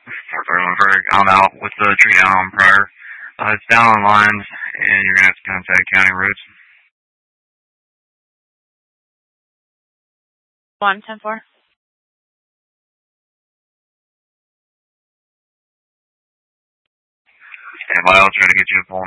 I'm out with the tree down on Pryor. It's down on lines, and you're gonna have to contact county roads. 1-10-4. Stand by, I'll try to get you a full